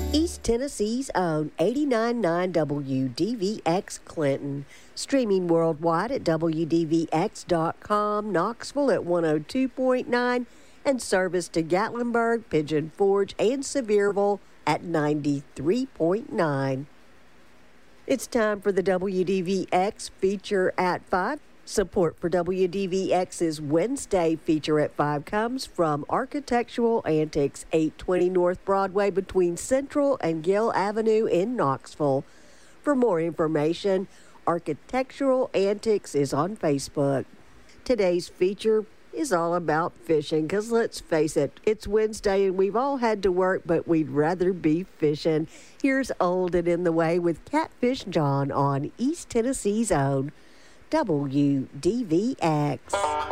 East Tennessee's own 89.9 WDVX Clinton. Streaming worldwide at WDVX.com, Knoxville at 102.9, and service to Gatlinburg, Pigeon Forge, and Sevierville at 93.9. It's time for the WDVX feature at 5. Support for WDVX's Wednesday feature at 5 comes from Architectural Antics, 820 North Broadway between Central and Gill Avenue in Knoxville. For more information, Architectural Antics is on Facebook. Today's feature is all about fishing, because let's face it, it's Wednesday and we've all had to work, but we'd rather be fishing. Here's Old and in the Way with Catfish John on East Tennessee's own WDVX.